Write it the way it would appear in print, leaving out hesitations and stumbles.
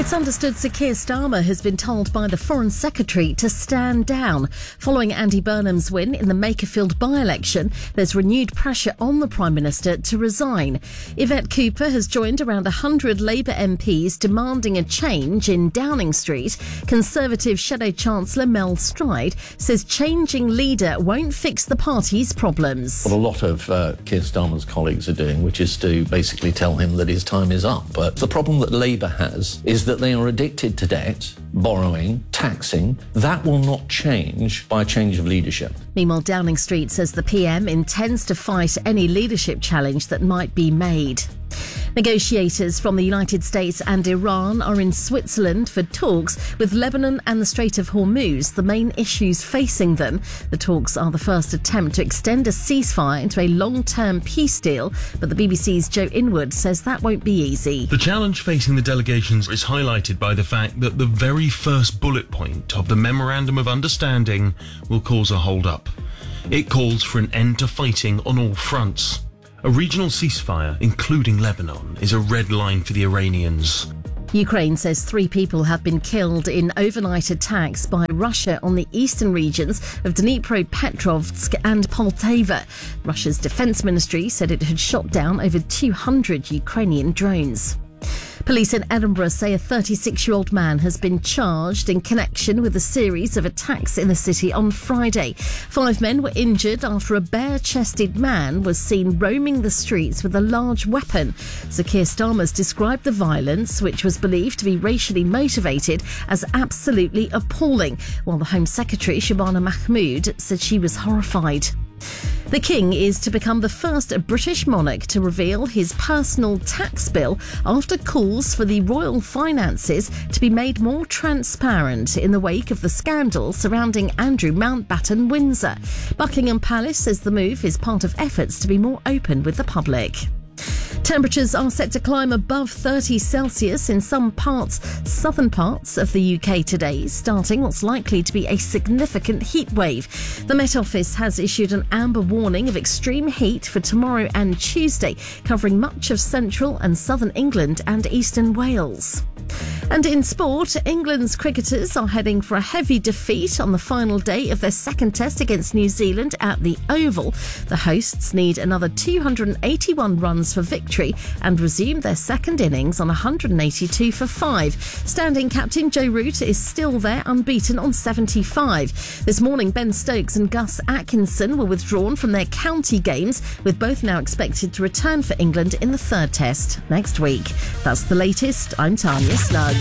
It's understood Sir Keir Starmer has been told by the Foreign Secretary to stand down. Following Andy Burnham's win in the Makerfield by-election, there's renewed pressure on the Prime Minister to resign. Yvette Cooper has joined around 100 Labour MPs demanding a change in Downing Street. Conservative Shadow Chancellor Mel Stride says changing leader won't fix the party's problems. What a lot of Keir Starmer's colleagues are doing, which is to basically tell him that his time is up. But the problem that Labour has is that they are addicted to debt, borrowing, taxing. That will not change by a change of leadership. Meanwhile, Downing Street says the PM intends to fight any leadership challenge that might be made. Negotiators from the United States and Iran are in Switzerland for talks with Lebanon and the Strait of Hormuz, the main issues facing them. The talks are the first attempt to extend a ceasefire into a long-term peace deal, but the BBC's Joe Inwood says that won't be easy. The challenge facing the delegations is highlighted by the fact that the very first bullet point of the Memorandum of Understanding will cause a hold-up. It calls for an end to fighting on all fronts. A regional ceasefire, including Lebanon, is a red line for the Iranians. Ukraine says 3 people have been killed in overnight attacks by Russia on the eastern regions of Dnipropetrovsk and Poltava. Russia's defense ministry said it had shot down over 200 Ukrainian drones. Police in Edinburgh say a 36-year-old man has been charged in connection with a series of attacks in the city on Friday. 5 men were injured after a bare-chested man was seen roaming the streets with a large weapon. Sir Keir Starmer's described the violence, which was believed to be racially motivated, as absolutely appalling, while the Home Secretary, Shabana Mahmood, said she was horrified. The King is to become the first British monarch to reveal his personal tax bill after calls for the royal finances to be made more transparent in the wake of the scandal surrounding Andrew Mountbatten Windsor. Buckingham Palace says the move is part of efforts to be more open with the public. Temperatures are set to climb above 30 Celsius in some southern parts of the UK today, starting what's likely to be a significant heat wave. The Met Office has issued an amber warning of extreme heat for tomorrow and Tuesday, covering much of central and southern England and eastern Wales. And in sport, England's cricketers are heading for a heavy defeat on the final day of their second test against New Zealand at the Oval. The hosts need another 281 runs for victory and resume their second innings on 182 for 5. Standing captain Joe Root is still there unbeaten on 75. This morning, Ben Stokes and Gus Atkinson were withdrawn from their county games, with both now expected to return for England in the third test next week. That's the latest. I'm Tanya Snuggs.